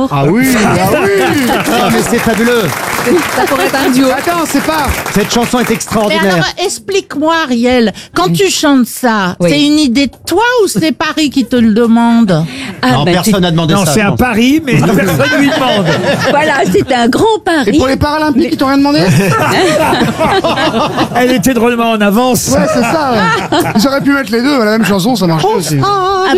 alors. Ah oui, ah oui. Ah, mais c'est fabuleux. Ça pourrait être un duo. Attends, c'est pas. Cette chanson est Mais extraordinaire. alors, explique-moi, Ariel, quand tu chantes ça, Oui. c'est une idée de toi ou c'est Paris qui te le demande? Ah, Non, bah, personne n'a demandé Non, ça. c'est je un pense. pari, mais personne lui demande. Voilà, c'est un grand Et pari. pour les Paralympiques, ils t'ont rien demandé? Elle était drôlement en avance. Ouais, c'est ça. Ouais. Ils auraient pu mettre les deux, la même chanson, ça marche aussi.